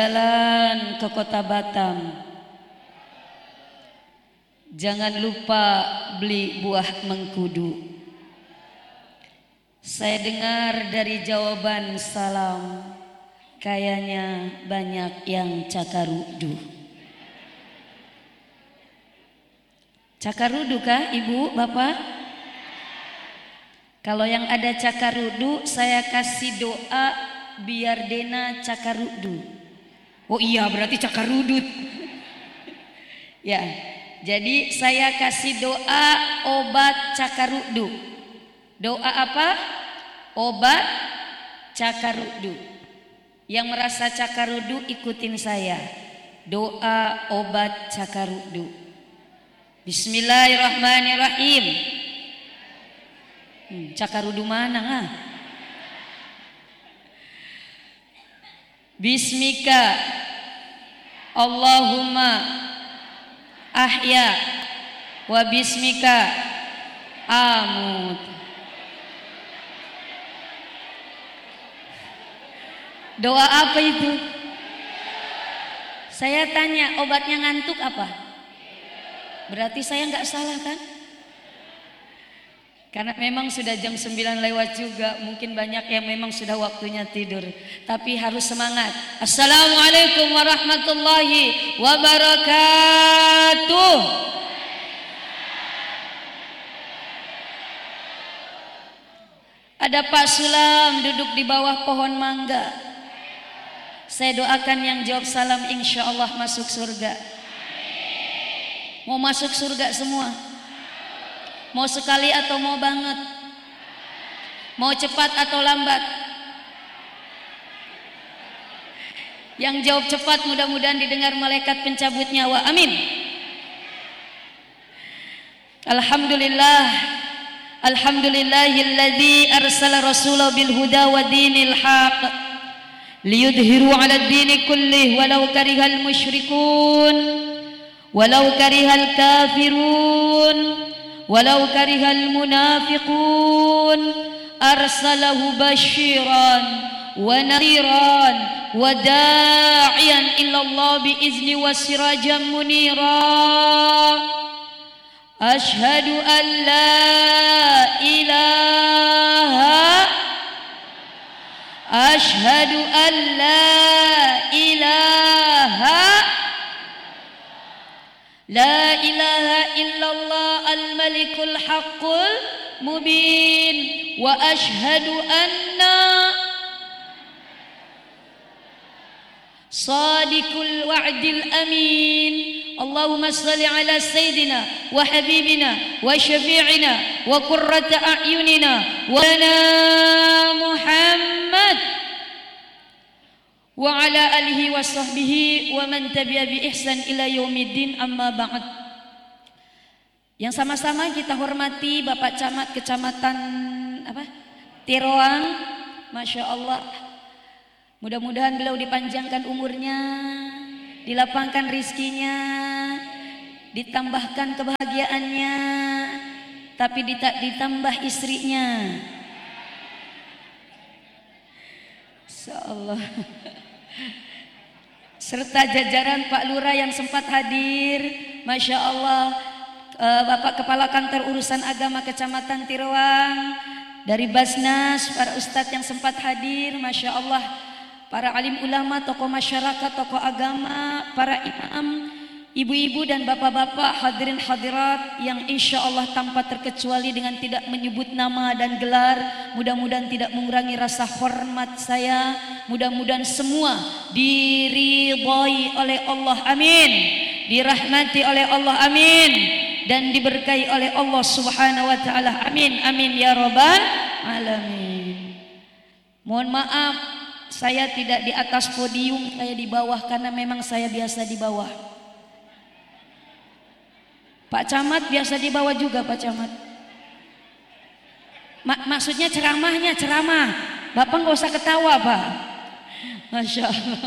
Jalan ke kota Batam, jangan lupa beli buah mengkudu. Saya dengar dari jawaban salam, kayaknya banyak yang cakarudu. Cakarudu kah ibu bapak? Kalau yang ada cakarudu, saya kasih doa biar Dena cakarudu. Oh iya, berarti cakarudut. Ya, jadi saya kasih doa obat cakarudu. Doa apa? Obat cakarudu. Yang merasa cakarudu ikutin saya. Doa obat cakarudu. Bismillahirrahmanirrahim. Cakarudu mana ah? Bismika Allahumma ahya wa bismika amut. Doa apa itu? Saya tanya, obatnya ngantuk apa? Berarti saya nggak salah kan? Karena memang sudah jam 9 lewat juga, mungkin banyak yang memang sudah waktunya tidur. Tapi harus semangat. Assalamualaikum warahmatullahi wabarakatuh. Ada Pak Sulam duduk di bawah pohon mangga. Saya doakan yang jawab salam insya Allah masuk surga. Mau masuk surga semua? Mau sekali atau mau banget? Mau cepat atau lambat? Yang jawab cepat mudah-mudahan didengar malaikat pencabut nyawa. Amin. Alhamdulillah. Alhamdulillahilladzi arsala rasulahu bil huda wa dinil haq liyudhiru 'ala ad-dini kullih walau karihal musyrikun walau karihal kafirun walau karihal munafiqun arsalahu basyiran wa nadhiran wa da'iyan ila Allah biizni wa sirajan munira. Asyhadu an la ilaha Asyhadu an la ilaha La ilaha illallah al-malikul haqqul mubin wa ashhadu anna sadiqul wa'dil amin. Allahumma salli ala sayyidina wa habibina wa syafi'ina wa qurrata a'yunina wa lana Muhammad wa ala alihi wa sahbihi wa man tabi'a bi ihsan ila yaumiddin, amma ba'd. Yang sama-sama kita hormati Bapak Camat Kecamatan Tiroang, Masya Allah. Mudah-mudahan beliau dipanjangkan umurnya, dilapangkan rizkinya, ditambahkan kebahagiaannya, tapi ditambah istrinya. Insyaallah. Serta jajaran Pak Lurah yang sempat hadir, Masya Allah. Bapak Kepala Kantor Urusan Agama Kecamatan Tiroang, dari Basnas, para ustadz yang sempat hadir, Masya Allah. Para alim ulama, tokoh masyarakat, tokoh agama, para imam, ibu-ibu dan bapak-bapak, hadirin hadirat yang insya Allah tanpa terkecuali dengan tidak menyebut nama dan gelar, mudah-mudahan tidak mengurangi rasa hormat saya. Mudah-mudahan semua diridhai oleh Allah, amin. Dirahmati oleh Allah, amin. Dan diberkahi oleh Allah subhanahu wa ta'ala, amin, amin ya rabbal alamin. Mohon maaf, saya tidak di atas podium, saya di bawah karena memang saya biasa di bawah. Pak Camat biasa di bawah juga Pak Camat. Maksudnya ceramahnya ceramah. Bapak nggak usah ketawa Pak. Masya Allah.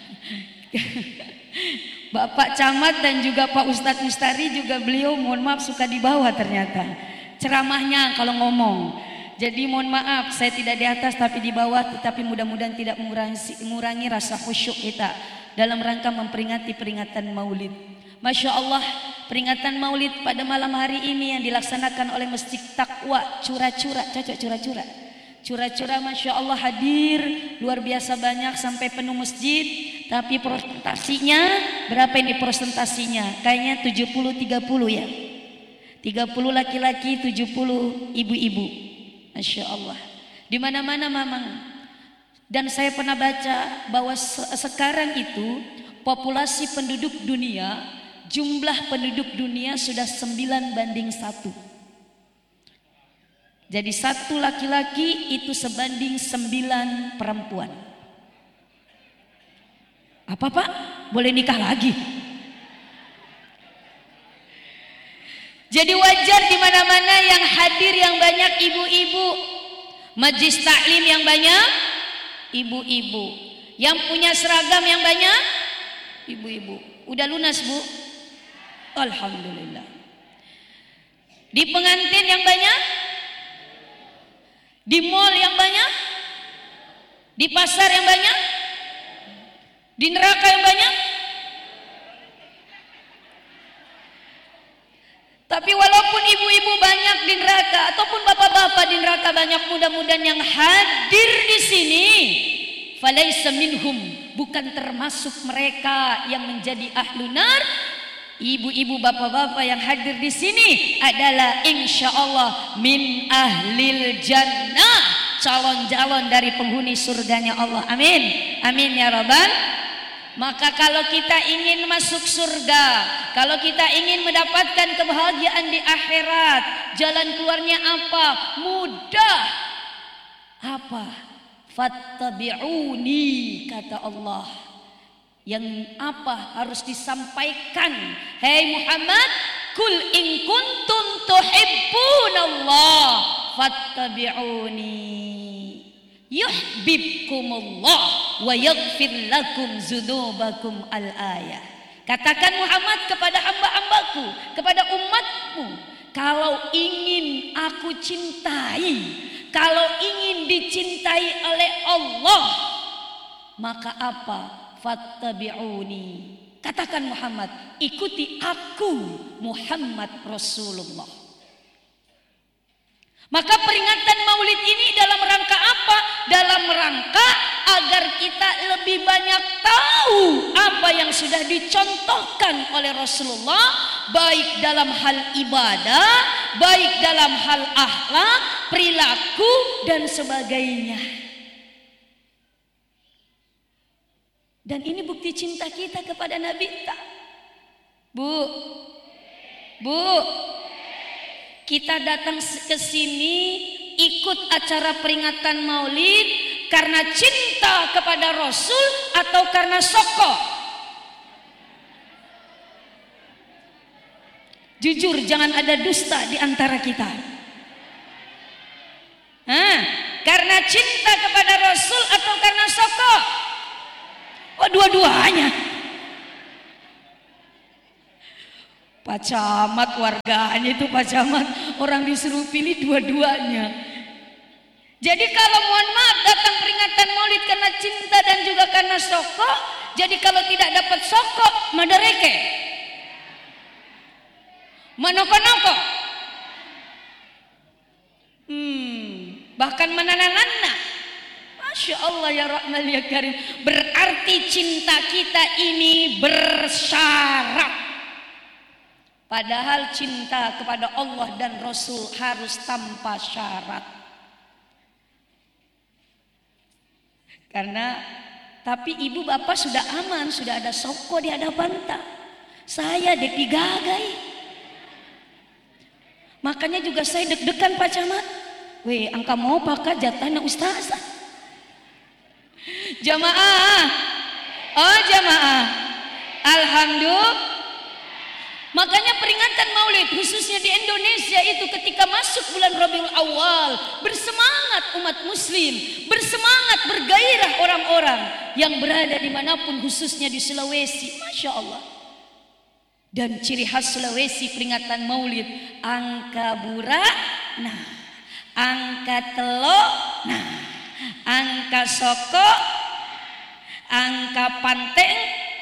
Bapak Camat dan juga Pak Ustadz Mustari juga beliau mohon maaf suka di bawah ternyata. Ceramahnya kalau ngomong. Jadi mohon maaf saya tidak di atas tapi di bawah, tetapi mudah-mudahan tidak mengurangi rasa khusyuk kita dalam rangka memperingati peringatan Maulid. Masya Allah, peringatan Maulid pada malam hari ini yang dilaksanakan oleh Masjid Taqwa Cura-Cura, cocok Cura-Cura. Cura-Cura Masya Allah hadir luar biasa banyak sampai penuh masjid. Tapi presentasinya berapa ini presentasinya? Kayaknya 70-30 ya. 30 laki-laki, 70 ibu-ibu. Masya Allah. Di mana-mana memang. Dan saya pernah baca bahwa sekarang itu populasi penduduk dunia, jumlah penduduk dunia sudah 9:1. Jadi 1 laki-laki itu sebanding 9 perempuan. Apa Pak? Boleh nikah lagi? Jadi wajar di mana-mana yang hadir yang banyak ibu-ibu, majlis taklim yang banyak ibu-ibu, yang punya seragam yang banyak ibu-ibu. Udah lunas Bu? Alhamdulillah. Di pengantin yang banyak, di mall yang banyak, di pasar yang banyak, di neraka yang banyak. Tapi walaupun ibu-ibu banyak di neraka ataupun bapak-bapak di neraka banyak, mudah-mudahan yang hadir di sini falaisa minhum, bukan termasuk mereka yang menjadi ahlunar. Ibu-ibu bapak-bapak yang hadir di sini adalah insyaallah min ahlil jannah, calon-calon dari penghuni surganya Allah. Amin. Amin ya rabbal. Maka kalau kita ingin masuk surga, kalau kita ingin mendapatkan kebahagiaan di akhirat, jalan keluarnya apa? Mudah. Apa? Fattabi'uni, kata Allah. Yang apa harus disampaikan? Hei Muhammad, kul in kuntum tuhibbunallah fattabi'uni yuhibbukumullah wa yaghfir lakum dzunubakum al-ayah. Katakan Muhammad kepada hamba-hambaku, kepada umatmu, kalau ingin aku cintai, kalau ingin dicintai oleh Allah, maka apa? Fattabi'uni. Katakan Muhammad, ikuti aku Muhammad Rasulullah. Maka peringatan Maulid ini dalam rangka apa? Dalam rangka agar kita lebih banyak tahu apa yang sudah dicontohkan oleh Rasulullah, baik dalam hal ibadah, baik dalam hal akhlak, perilaku dan sebagainya. Dan ini bukti cinta kita kepada Nabi tak? Bu, kita datang ke sini ikut acara peringatan Maulid karena cinta kepada Rasul atau karena soko? Jujur, jangan ada dusta di antara kita. Karena cinta kepada Rasul atau karena soko? Oh, dua-duanya. Pak Camat, warganya itu Pak Camat, orang disuruh pilih dua-duanya. Jadi kalau mohon maaf datang peringatan Maulid karena cinta dan juga karena soko, jadi kalau tidak dapat soko, madareke, manoko-noko, bahkan mananana. Masya Allah ya Rahman ya Karim. Berarti cinta kita ini bersyarat. Padahal cinta kepada Allah dan Rasul harus tanpa syarat. Karena tapi ibu bapak sudah aman, sudah ada soko di hadapan tak. Saya deki gagai. Makanya juga saya deg-degan Pak Camat. Weh, angka mau pakai jatahnya ustazah. Jamaah. Oh jamaah. Alhamdulillah. Makanya peringatan Maulid khususnya di Indonesia itu ketika masuk bulan Rabiul Awal, bersemangat umat muslim, bersemangat bergairah orang-orang yang berada dimanapun, khususnya di Sulawesi. Masya Allah. Dan ciri khas Sulawesi peringatan Maulid angka burak. Nah, angka telo, nah, angka soko, angka panteng.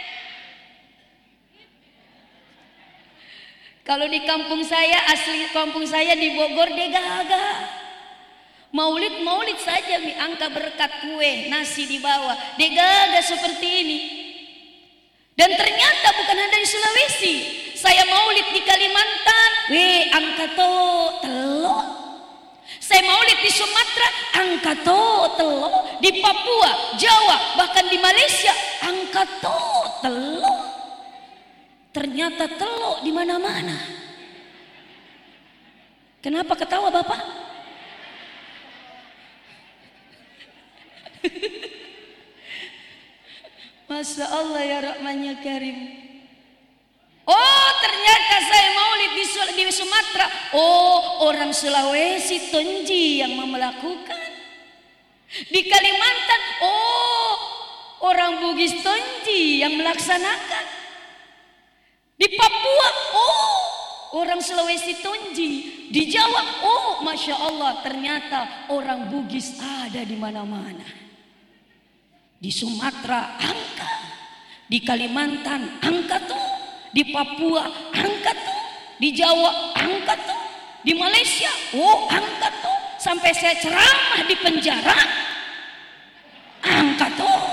Kalau di kampung saya, asli kampung saya di Bogor, dia gagah. Maulid saja, angka berkat kue, nasi di bawah, dia gagah seperti ini. Dan ternyata bukan ada di Sulawesi. Saya maulid di Kalimantan, angka telo. Saya maulid di Sumatera, angka telo. Di Papua, Jawa, bahkan di Malaysia, angka telo. Ternyata telo di mana-mana. Kenapa ketawa Bapak? Masya Allah ya Rahman ya Karim. Oh, ternyata saya maulid di Sumatera. Oh, orang Sulawesi Tonji yang melakukan. Di Kalimantan, oh, orang Bugis Tonji yang melaksanakan. Di Papua, oh, orang Sulawesi Tonji. Di Jawa, oh, Masya Allah, ternyata orang Bugis ada di mana-mana. Di Sumatera angka, di Kalimantan angka tuh, di Papua angka tuh, di Jawa angka tuh, di Malaysia oh angka tuh, sampai saya ceramah di penjara angka tuh.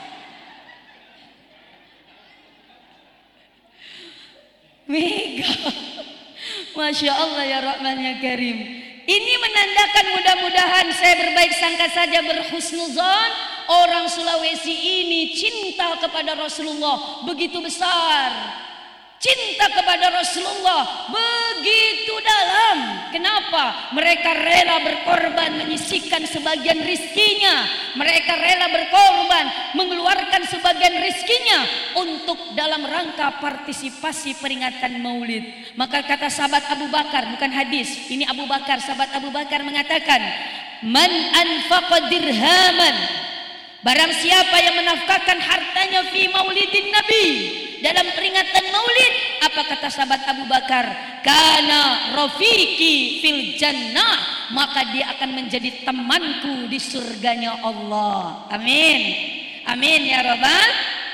Mega, Masya Allah ya Rahman ya Karim. Ini menandakan mudah-mudahan saya berbaik sangka saja, berhusnuzon. Orang Sulawesi ini cinta kepada Rasulullah begitu besar. Cinta kepada Rasulullah begitu dalam. Kenapa? Mereka rela berkorban, menyisihkan sebagian rizkinya. Mereka rela berkorban, mengeluarkan sebagian rizkinya untuk dalam rangka partisipasi peringatan maulid. Maka kata sahabat Abu Bakar, bukan hadis, ini Abu Bakar, sahabat Abu Bakar mengatakan, man anfaqa dirhaman, barang siapa yang menafkahkan hartanya fi maulidin Nabi, dalam peringatan maulid, apa kata sahabat Abu Bakar? Kana rafiqi fil jannah, maka dia akan menjadi temanku di surganya Allah. Amin. Amin ya Rabbal.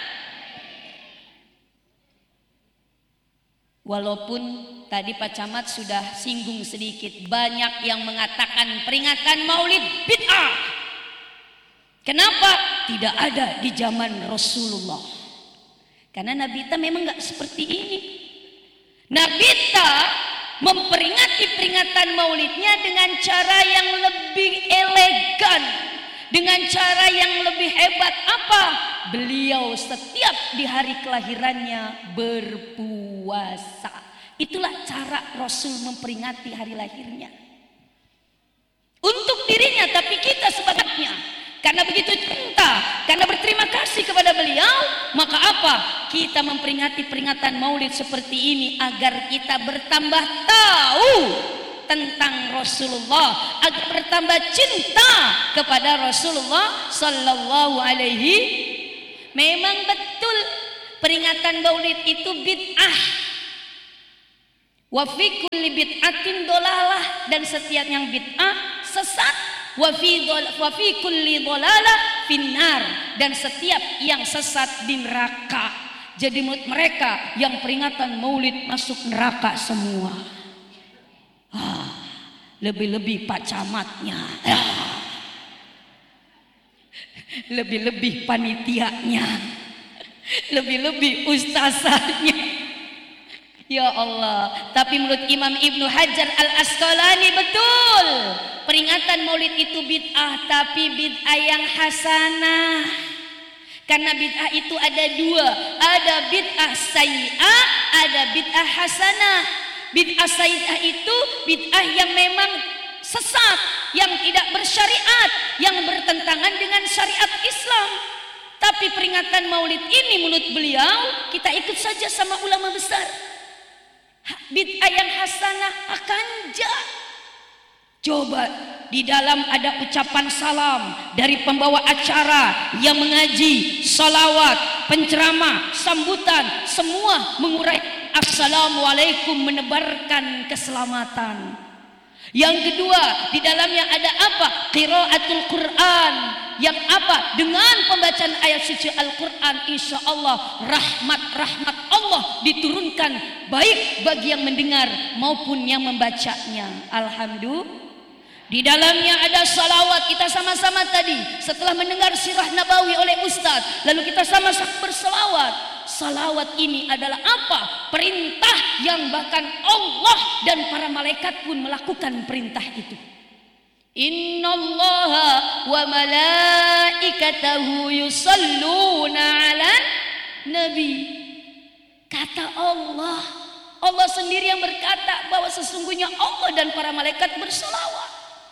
Walaupun tadi Pak Camat sudah singgung sedikit, banyak yang mengatakan peringatan maulid bid'ah. Kenapa? Tidak ada di zaman Rasulullah. Karena Nabi kita memang nggak seperti ini. Nabi kita memperingati peringatan maulidnya dengan cara yang lebih elegan, dengan cara yang lebih hebat. Apa? Beliau setiap di hari kelahirannya berpuasa. Itulah cara Rasul memperingati hari lahirnya. Untuk dirinya, tapi kita sebabnya. Karena begitu cinta, karena berterima kasih kepada beliau, maka apa? Kita memperingati peringatan maulid seperti ini agar kita bertambah tahu tentang Rasulullah, agar bertambah cinta kepada Rasulullah sallallahu alaihi. Memang betul peringatan maulid itu bid'ah. Wa fi kulli bid'atin dolalah, dan setiap yang bid'ah sesat. Wa fi kulli dhalalah finnar, dan setiap yang sesat di neraka. Jadi menurut mereka yang peringatan maulid masuk neraka semua. Lebih-lebih Pak Camatnya, lebih-lebih panitianya, lebih-lebih ustazahnya. Ya Allah. Tapi menurut Imam Ibnu Hajar Al-Asqalani betul, peringatan maulid itu bid'ah, tapi bid'ah yang hasanah. Karena bid'ah itu ada dua, ada bid'ah sayyi'ah, ada bid'ah hasanah. Bid'ah sayyi'ah itu bid'ah yang memang sesat, yang tidak bersyariat, yang bertentangan dengan syariat Islam. Tapi peringatan maulid ini menurut beliau, kita ikut saja sama ulama besar. Bid'ah yang hasanah akan coba di dalam ada ucapan salam dari pembawa acara yang mengaji, salawat, penceramah, sambutan, semua mengurai assalamualaikum, menebarkan keselamatan. Yang kedua, di dalamnya ada apa? Qiraatul Quran. Yang apa? Dengan pembacaan ayat suci Al-Quran, insya Allah rahmat Allah diturunkan baik bagi yang mendengar maupun yang membacanya. Alhamdulillah. Di dalamnya ada salawat. Kita sama-sama tadi setelah mendengar sirah nabawi oleh Ustadz, lalu kita sama-sama bersalawat. Salawat ini adalah apa? Perintah yang bahkan Allah dan para malaikat pun melakukan perintah itu. Innallaha wa malaikatahu yusalluna 'alan nabi. Kata Allah, Allah sendiri yang berkata bahwa sesungguhnya Allah dan para malaikat bersalawat.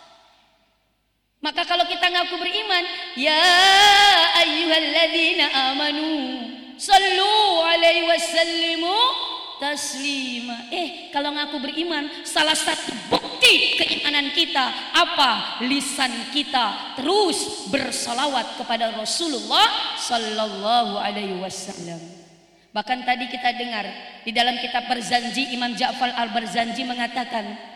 Maka kalau kita ngaku beriman, ya ayyuhalladzina amanu sallu alaihi wasallimu taslima. Kalau ngaku beriman, salah satu bukti keimanan kita apa? Lisan kita terus bersalawat kepada Rasulullah sallallahu alaihi wasallam. Bahkan tadi kita dengar di dalam kitab Barzanji, Imam Ja'far Al-Barzanji mengatakan,